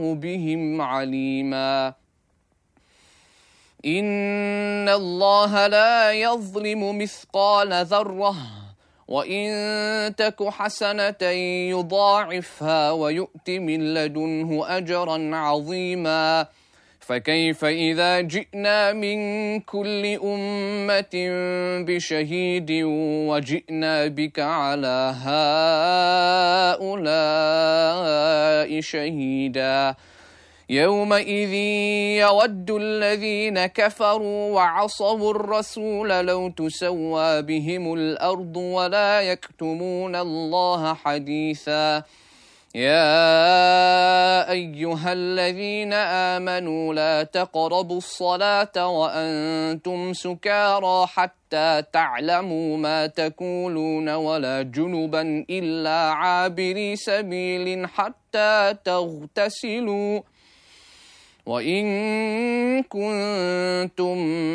بهم عليما إن الله لا يظلم مثقال ذرة وإن تك حسنة يضاعفها ويؤت من لدنه أجرا عظيما فكيف إذا جئنا من كل أمة بشهيد وجئنا بك على هؤلاء شهيدا يومئذ يود الذين كفروا وعصوا الرسول لو تسوى بهم الأرض ولا يكتمون الله حديثا يا أيها الذين آمنوا لا تقربوا الصلاة وأنتم سكارى حتى تعلموا ما تقولون ولا جنبا إلا عابري سبيل حتى تغتسلوا وإن كنتم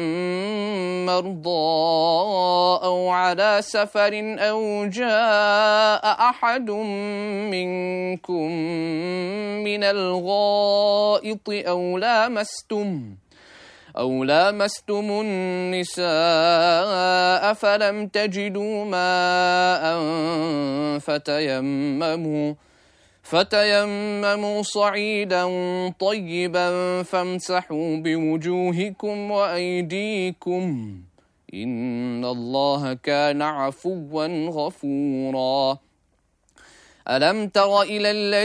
مرضى أو على سفر أو جاء أحد منكم من الغائط أو لامستم النساء فلم تجدوا ماء فتيمموا صعيدا طيبا فامسحوا بوجوهكم وأيديكم إن الله كان عفوا غفورا ألم تر إلى الذين